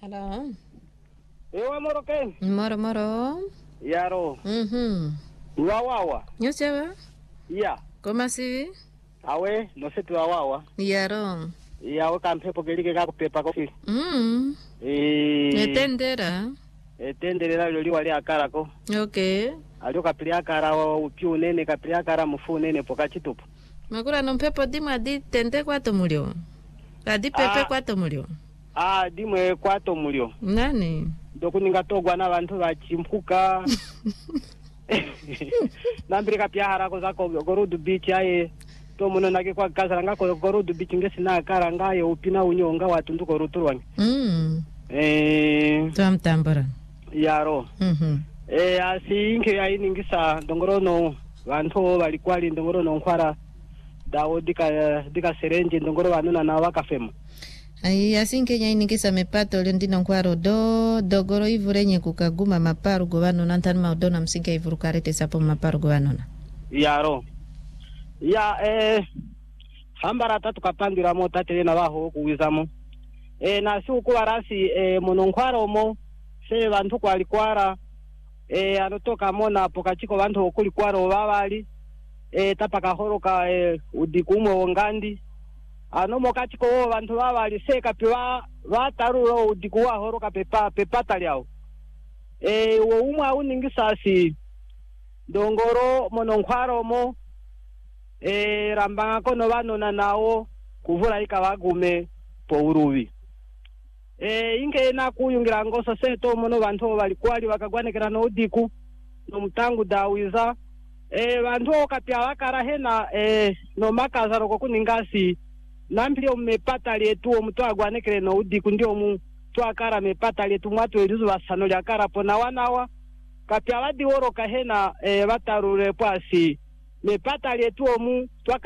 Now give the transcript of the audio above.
Hello. Ewa moro ken. Moro. Yaro. Wawawa. Nyosewa? Ya. Koma sivi? Awe, no se tu wawawa. Yaro. Ya kampepo gelike kakupepa kofi. Etendera. Etenderera loli wali akara ko. Okay. Alio kapili akara upi unene kapili akara mufu unene poka chitupu. Makura no mpepo dimwa di tende kwato mulio. Adi pepe kwato mulio. Dimwe kwato mulio. Nani? Doku ningatogwa na bantu bachimpuka. Nambiri kapia harako zako gorudu beach aye. To muno nake kwa kazaranga ko gorudu beach ngesi na akara ngaye upina unyonga watunduko ruturwani. Tamtambara. Yaro. Asi inke ya iningisa ndongorono bantu balikwali ndongorono nkwara dawo dika serenje ndongoro banuna na wakafema. Ai asinke nya iningisa mepato lendina nkwaro dogoro ivurenye kukaguma maparu gobano nantani maudona msinke ivurukarete sapo maparu gobano na. Yaro. Ya hambara tatu kapandira mo tatele na baho kuwizamo. Na si ukuwarasi muno nkwaro mo se bantu kwalikwara anotoka mona pokachiko bantu okulikwaro babali tapaka horoka udikumo wongandi anomo kachiko bantu babali seka piwa bataruro udikuwa horoka pepata lyao wo umwe uningisasi dongoro mono nkwaro mo rambanga kono banona nawo kuvura ikabagume po urubi inke na kuyungira ngoso seto mono bantu balikwali bakagwanekera no udiku no mutangu dawiza bantu okapya bakara hena no makaza roko kuningasi nampiri omepata letu omuto agwanekere no udiku ndio mu twakara mepata letu mwatu elizu basano lyakara pona wanawa kapya badi woro kahena batarure pasi mepata letu omu twaka